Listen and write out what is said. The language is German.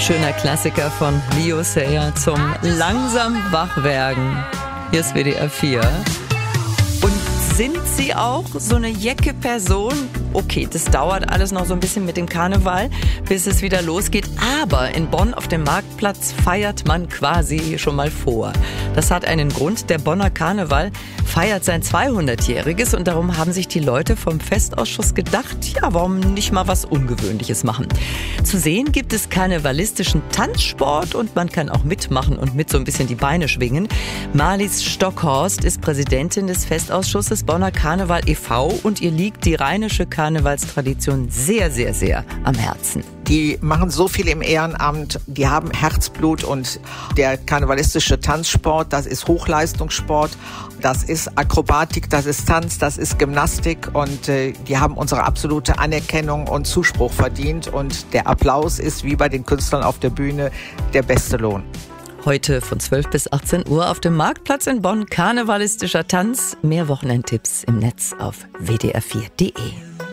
Schöner Klassiker von Leo Sayer zum langsam Wachwerden. Hier ist WDR 4. Und sind Sie auch so eine jecke Person? Okay, das dauert alles noch so ein bisschen mit dem Karneval, bis es wieder losgeht. Aber in Bonn auf dem Marktplatz feiert man quasi schon mal vor. Das hat einen Grund. Der Bonner Karneval feiert sein 200-jähriges und darum haben sich die Leute vom Festausschuss gedacht, ja, warum nicht mal was Ungewöhnliches machen? Zu sehen gibt es karnevalistischen Tanzsport und man kann auch mitmachen und mit so ein bisschen die Beine schwingen. Marlies Stockhorst ist Präsidentin des Festausschusses Bonner Karneval e.V. und ihr liegt die rheinische Karnevalstradition sehr, sehr, sehr am Herzen. Die machen so viel im Ehrenamt, die haben Herzblut und der karnevalistische Tanzsport, das ist Hochleistungssport, das ist Akrobatik, das ist Tanz, das ist Gymnastik und die haben unsere absolute Anerkennung und Zuspruch verdient und der Applaus ist wie bei den Künstlern auf der Bühne der beste Lohn. Heute von 12 bis 18 Uhr auf dem Marktplatz in Bonn karnevalistischer Tanz. Mehr Wochenendtipps im Netz auf wdr4.de.